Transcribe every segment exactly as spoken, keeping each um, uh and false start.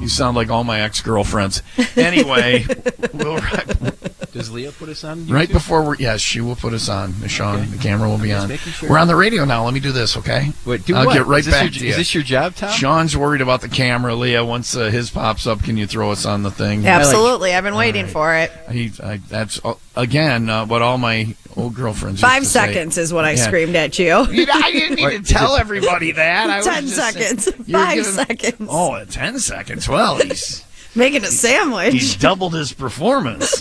You sound like all my ex-girlfriends. Anyway, we'll Does Leah put us on YouTube? Right before we're... Yes, she will put us on. Sean, Okay. the camera will be I'm on. just making sure. We're on the radio now. Let me do this, okay? Wait, do I'll what? get right Is this back your- to you. Is this your job, Tom? Sean's worried about the camera. Leah, once uh, his pops up, can you throw us on the thing? Absolutely. I've been waiting right. for it. He, I, that's, uh, again, uh, what all my old girlfriends Five used to say. seconds is what I Yeah. screamed at you. You know, I didn't need Wait, to tell is it- everybody that. I was Ten just saying- seconds. You're Five giving- seconds. Oh, at ten seconds. Well, he's Making a sandwich. he's doubled his performance.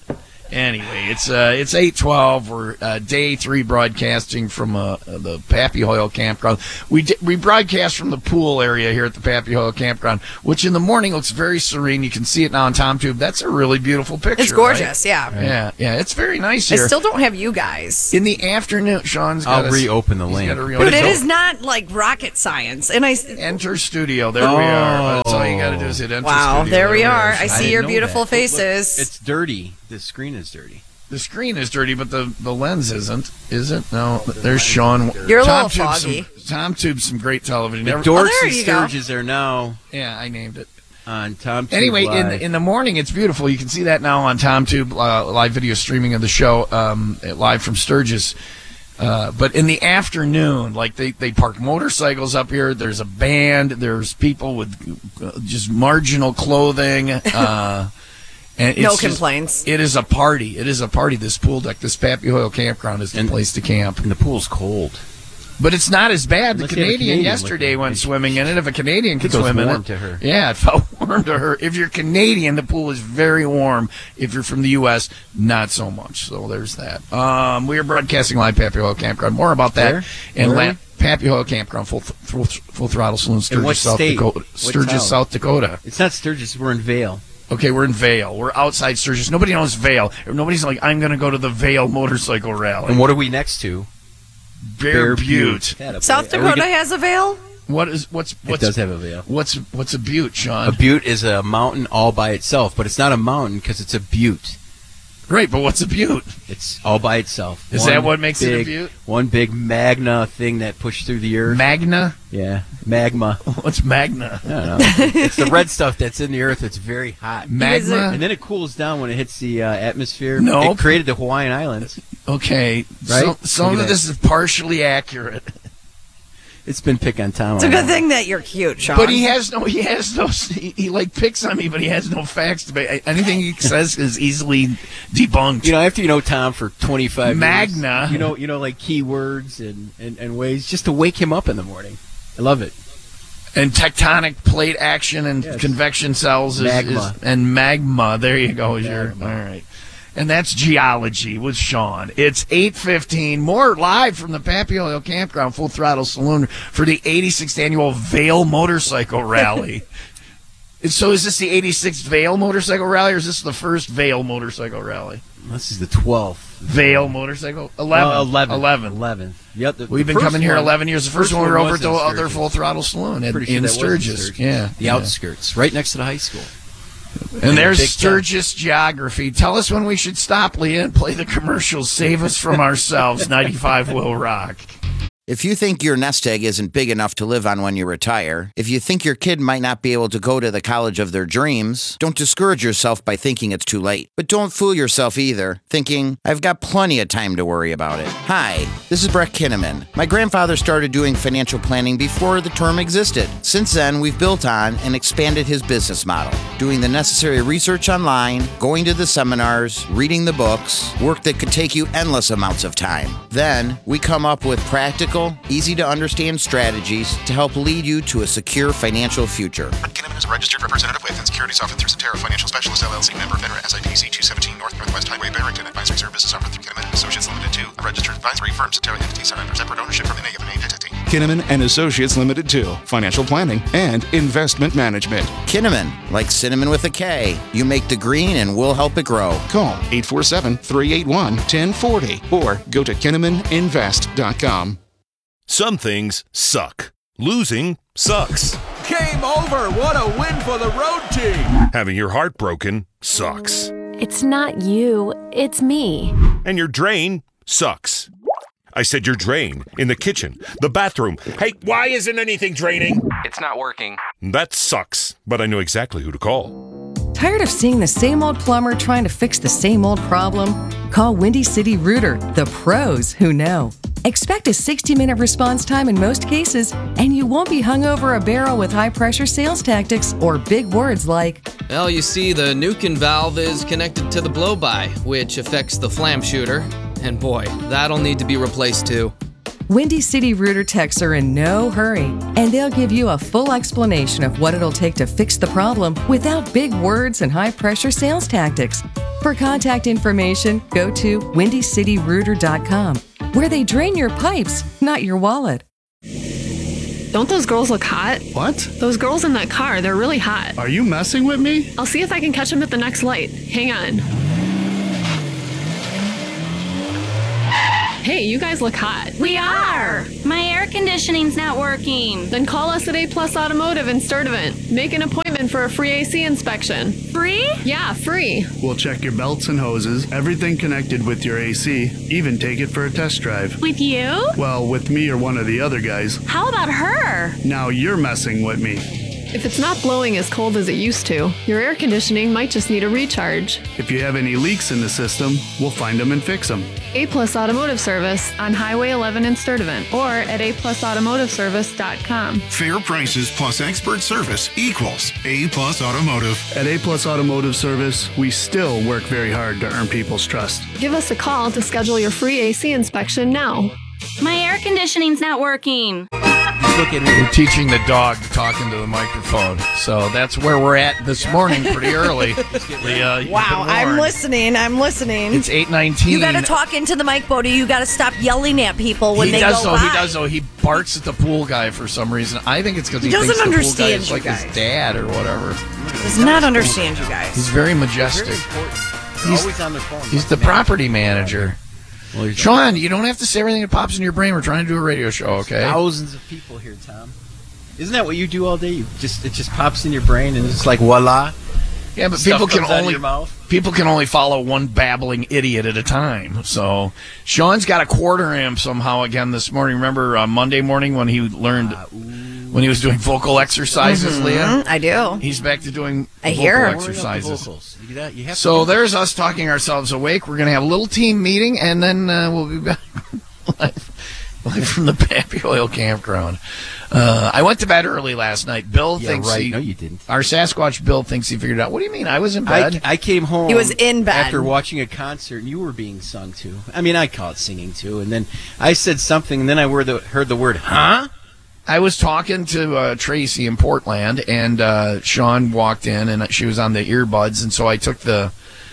Anyway, it's uh, it's eight twelve. We're uh, day three broadcasting from uh, the Pappy Hoyle Campground. We di- we broadcast from the pool area here at the Pappy Hoyle Campground, which in the morning looks very serene. You can see it now on TomTube. That's a really beautiful picture. It's gorgeous, right? yeah. Yeah, yeah, it's very nice I here. still don't have you guys. In the afternoon, Sean's got I'll to reopen the link. Dude, it is not like rocket science. And I. Enter studio. There we are. That's all you got to do is hit enter Wow, studio. there we are. I I see didn't your know beautiful that. Look, look, faces. It's dirty. The screen is dirty. The screen is dirty, but the, the lens isn't, is it? No, there's Sean. You're a little Tom Tube's foggy. Some, Tom Tube's some great television. The Never- Dorks there and you go. Sturges are now yeah, I named it. on Tom. Anyway, in the, in the morning, it's beautiful. You can see that now on TomTube, uh, live video streaming of the show, um, live from Sturgis. Uh, but in the afternoon, like they, they park motorcycles up here. There's a band. There's people with uh, just marginal clothing. Uh, and it's No just- complaints. It is a party. It is a party. This pool deck, this Pappy Hoyle Campground is the And- place to camp. and the pool's cold. But it's not as bad. The Unless you have a Canadian Canadian yesterday with you. went swimming in it. If a Canadian can It goes swim in warm it, to her. yeah, it felt warm to her. If you're Canadian, the pool is very warm. If you're from the U S, not so much. So there's that. Um, we are broadcasting live Pappy Hoyle Campground. More about that Where? and Where are La- we? Pappy Hoyle Campground, full, full full throttle saloon, Sturgis, what South state? Dakota. What Sturgis, town? South Dakota. It's not Sturgis. We're in Vale. Okay, we're in Vale. We're outside Sturgis. Nobody knows Vale. Nobody's like, I'm going to go to the Vale motorcycle rally. And what are we next to? Bear Butte. Attaboy. South Are we Dakota get- has a veil? What is what's It what's does have a Vale. what's what's a butte, Sean? A butte is a mountain all by itself, but it's not a mountain because it's a butte. Right, but what's a butte? It's all by itself. Is One that what makes it a big- butte? One big magna thing that pushed through the earth. Magna? yeah, magma. What's magna? I don't know. It's the red stuff that's in the earth that's very hot. Magma? And then it cools down when it hits the uh, atmosphere. Nope. It created the Hawaiian Islands. Okay, Right? so, some Look of at this is partially accurate, It's been pick on Tom. It's a all good along. thing that you're cute, Sean. but he has no. He has no. He, he like picks on me, but he has no facts. To ba- anything he says is easily debunked. You know, after you know Tom for twenty-five Magna. years, you know, you know, like keywords and, and, and ways just to wake him up in the morning. I love it. and tectonic plate action and Yes. convection cells is, Magma. is and magma. There you go. Is your, all Magma. right. And that's geology with Sean. It's eight fifteen. More live from the Pappy Hoyle Campground Full Throttle Saloon for the eighty-sixth annual Vale Motorcycle Rally. And so is this the eighty-sixth Vale Motorcycle Rally, or is this the first Vale Motorcycle Rally? This is the twelfth. Vale Motorcycle? eleven. Uh, eleven. eleven. Eleven. Yep. The, We've the been first coming here one- eleven years. The first, first one we were one over was at the in other Sturgis. Full Throttle Saloon in, Pretty sure in that was in Sturgis. Sturgis. Yeah. The yeah. outskirts, right next to the high school. And there's Big time. Sturgis geography. Tell us when we should stop, Leah, and play the commercials. Save us from ourselves. ninety-five will rock. If you think your nest egg isn't big enough to live on when you retire, if you think your kid might not be able to go to the college of their dreams, don't discourage yourself by thinking it's too late. But don't fool yourself either, thinking, I've got plenty of time to worry about it. Hi, this is Brett Kinnaman. My grandfather started doing financial planning before the term existed. Since then, we've built on and expanded his business model, doing the necessary research online, going to the seminars, reading the books, work that could take you endless amounts of time. Then, we come up with practical, easy to understand strategies to help lead you to a secure financial future. Brett Kinnaman is a registered representative with and securities offered through Cetera Financial Specialist L L C, member FINRA, S I P C two seventeen North Northwest Highway, Barrington. Advisory services offered through Kinnaman and Associates Limited to a registered advisory firm. Cetera entities are under separate ownership from any of a named entity. Kinnaman and Associates Limited to financial planning and investment management. Kinnaman, like cinnamon with a K. You make the green and we'll help it grow. Call eight four seven, three eight one, one zero four zero or go to kinnaman invest dot com. Some things suck. Losing sucks. Game over! What a win for the road team! Having your heart broken sucks. It's not you, it's me. And your drain sucks. I said your drain in the kitchen, the bathroom. Hey, why isn't anything draining? It's not working. That sucks, but I know exactly who to call. Tired of seeing the same old plumber trying to fix the same old problem? Call Windy City Rooter, the pros who know. Expect a sixty-minute response time in most cases, and you won't be hung over a barrel with high-pressure sales tactics or big words like, well, you see, the Nukin valve is connected to the blow-by, which affects the flam shooter. And boy, that'll need to be replaced too. Windy City Rooter techs are in no hurry, and they'll give you a full explanation of what it'll take to fix the problem without big words and high-pressure sales tactics. For contact information, go to windy city rooter dot com, where they drain your pipes, not your wallet. Don't those girls look hot? What? Those girls in that car, they're really hot. Are you messing with me? I'll see if I can catch them at the next light. Hang on. Hey, you guys look hot. We are. My air conditioning's not working. Then call us at A Plus Automotive in Sturtevant. Make an appointment for a free A C inspection. Free? Yeah, free. We'll check your belts and hoses, everything connected with your A C, even take it for a test drive. With you? Well, with me or one of the other guys. How about her? Now you're messing with me. If it's not blowing as cold as it used to, your air conditioning might just need a recharge. If you have any leaks in the system, we'll find them and fix them. A Plus Automotive Service on Highway eleven in Sturtevant or at a plus automotive service dot com. Fair prices plus expert service equals A Plus Automotive. At A Plus Automotive Service, we still work very hard to earn people's trust. Give us a call to schedule your free A C inspection now. My air conditioning's not working. We're teaching the dog to talk into the microphone, so that's where we're at this morning, pretty early. Leah, you've wow, been I'm warned. listening. I'm listening. It's eight nineteen. You got to talk into the mic, Bodie. You got to stop yelling at people when he they does go though. by. He does though. He barks at the pool guy for some reason. I think it's because he, He doesn't thinks the pool guy understand is you like guys. his dad or whatever. Does not understand you guys. He's very majestic. Very important. They're He's, always on their phone. he's the property manager. Well, Sean, you don't have to say everything that pops in your brain. We're trying to do a radio show, okay? Thousands of people here, Tom. Isn't that what you do all day? You just it just pops in your brain and it's like voila. Yeah, but Stuff people can comes out of only your mouth. people can only follow one babbling idiot at a time. So Sean's got a quarter amp somehow again this morning. Remember uh, Monday morning when he learned Uh, when he was doing vocal exercises, Mhm, Leah? I do. He's back to doing I vocal hear. exercises. You got- you have to So do that. there's us talking ourselves awake. We're going to have a little team meeting, and then uh, we'll be back live, live from the Pappy Oil Campground. Uh, I went to bed early last night. Bill Yeah, thinks right. he... No, you didn't. Our Sasquatch Bill thinks he figured it out. What do you mean? I was in bed. I, I came home. He was in bed. after watching a concert, and you were being sung to. I mean, I call it singing to. And then I said something, and then I heard the, heard the word "huh." I was talking to uh, Tracy in Portland, and uh, Sean walked in, and she was on the earbuds, and so I took the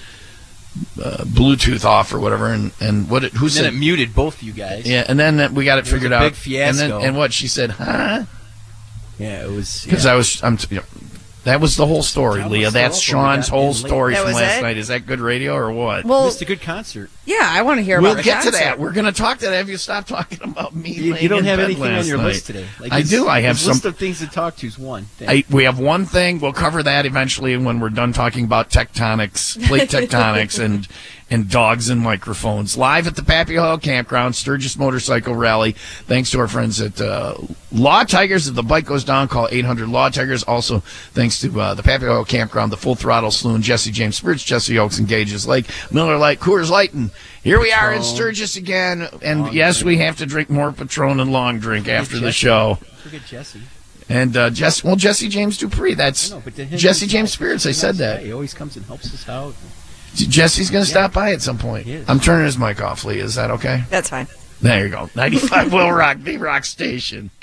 uh, Bluetooth off or whatever, and, and what it, who And then said it muted both of you guys. yeah, and then we got it It was figured a out. big fiasco. And then and what she said, huh? Yeah, it was Because yeah. I was, I'm, you know, that was the whole story, Tell Leah. us That's the whole- we Sean's got whole in late. story That from was last it? night. Is that good radio or what? Well, Missed a good concert. yeah, I want to hear We'll about get the to that. concert. We're going to talk to that. Have you stopped talking about me? You, laying you don't in have bed anything on last your night? list today. Like I it's- do. I have it's a some. list of things to talk to is one thing. I, we have one thing. We'll cover that eventually when we're done talking about tectonics, plate tectonics, and and dogs and microphones. Live at the Pappy Oil Campground, Sturgis Motorcycle Rally. Thanks to our friends at uh, Law Tigers. If the bike goes down, call eight hundred Law Tigers. Also, thanks to uh, the Pappy Oil Campground, the Full Throttle Saloon, Jesse James Spirits, Jesse Oaks and Gages Lake, Miller Lite, Coors Light, and here we are in Patron. Sturgis again. And Long yes, drink. we have to drink more Patron and long drink after the Jesse. show. Forget Jesse. And uh, Jesse, well, Jesse James Dupree. That's I know, but to him, Jesse he's James nice. Spirits. I He's a said nice that. guy. He always comes and helps us out. Jesse's going to Yeah. stop by at some point. He is. I'm turning his mic off, Lee. Is that okay? That's fine. There you go. ninety-five Will Rock, B Rock Station.